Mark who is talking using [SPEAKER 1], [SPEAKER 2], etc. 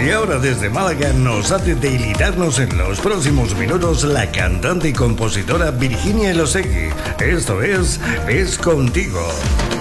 [SPEAKER 1] Y ahora desde Málaga nos hace deleitarnos en los próximos minutos la cantante y compositora Virginia Elosegui. Esto es Contigo.